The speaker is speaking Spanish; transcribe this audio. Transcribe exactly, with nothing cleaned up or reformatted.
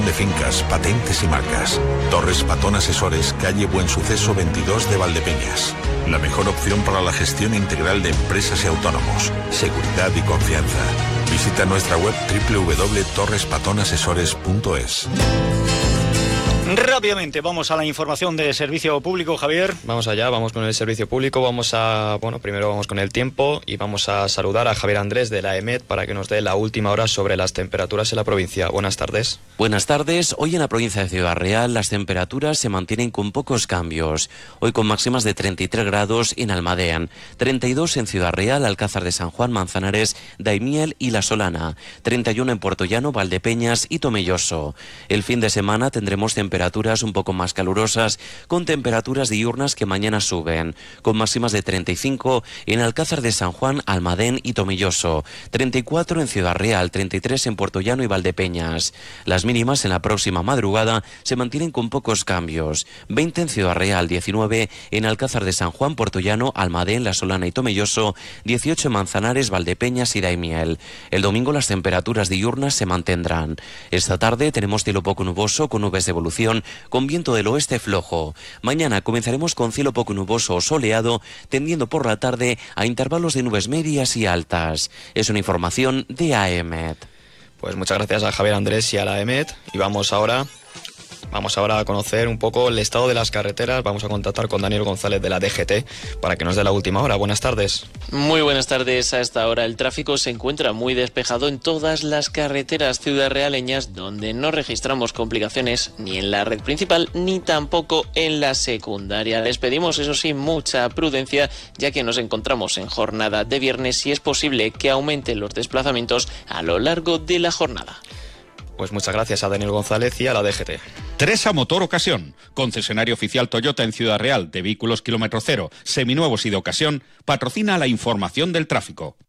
de fincas, patentes y marcas. Torres Patón Asesores, calle Buen Suceso veintidós de Valdepeñas. La mejor opción para la gestión integral de empresas y autónomos. Seguridad y confianza. Visita nuestra web doble u doble u doble u punto torres patón asesores punto es. Rápidamente, vamos a la información de servicio público, Javier. Vamos allá, vamos con el servicio público, vamos a, bueno, primero vamos con el tiempo y vamos a saludar a Javier Andrés de la E M E T para que nos dé la última hora sobre las temperaturas en la provincia. Buenas tardes. Buenas tardes. Hoy en la provincia de Ciudad Real las temperaturas se mantienen con pocos cambios. Hoy con máximas de treinta y tres grados en Almadén, treinta y dos en Ciudad Real, Alcázar de San Juan, Manzanares, Daimiel y La Solana, treinta y uno en Puerto Llano, Valdepeñas y Tomelloso. El fin de semana tendremos temperaturas temperaturas un poco más calurosas, con temperaturas diurnas que mañana suben, con máximas de treinta y cinco en Alcázar de San Juan, Almadén y Tomelloso, treinta y cuatro en Ciudad Real, treinta y tres en Puerto Llano y Valdepeñas. Las mínimas en la próxima madrugada se mantienen con pocos cambios, veinte en Ciudad Real, diecinueve en Alcázar de San Juan, Puerto Llano, Almadén, La Solana y Tomelloso, dieciocho en Manzanares, Valdepeñas y Daimiel. El domingo las temperaturas diurnas se mantendrán. Esta tarde tenemos cielo poco nuboso con nubes de evolución, con viento del oeste flojo. Mañana comenzaremos con cielo poco nuboso o soleado, tendiendo por la tarde a intervalos de nubes medias y altas. Es una información de A E M E T. Pues muchas gracias a Javier Andrés y a la E M E T. Y vamos ahora... Vamos ahora a conocer un poco el estado de las carreteras. Vamos a contactar con Daniel González de la D G T para que nos dé la última hora. Buenas tardes. Muy buenas tardes. A esta hora el tráfico se encuentra muy despejado en todas las carreteras ciudadrealeñas, donde no registramos complicaciones ni en la red principal ni tampoco en la secundaria. Les pedimos, eso sí, mucha prudencia, ya que nos encontramos en jornada de viernes y es posible que aumenten los desplazamientos a lo largo de la jornada. Pues muchas gracias a Daniel González y a la D G T. Tresa Motor Ocasión, concesionario oficial Toyota en Ciudad Real de vehículos kilómetro cero, seminuevos y de ocasión, patrocina la información del tráfico.